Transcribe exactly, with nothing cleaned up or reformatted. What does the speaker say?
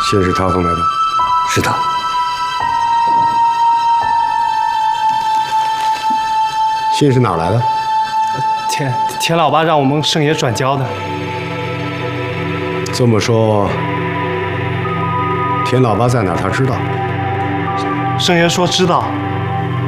信是他送来的。 是的。 信是哪儿来的？ 田田老爸让我们圣爷转交的。 这么说，田老八在哪儿？他知道。 圣爷说知道。